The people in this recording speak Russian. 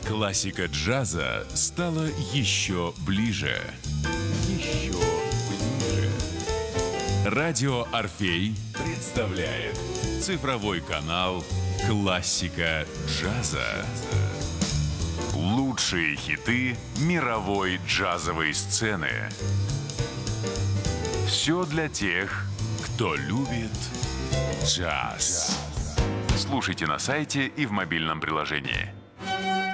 Классика джаза стала еще ближе. Еще ближе. Радио «Орфей» представляет цифровой канал «Классика джаза». Лучшие хиты мировой джазовой сцены. Все для тех, кто любит джаз. Слушайте на сайте и в мобильном приложении.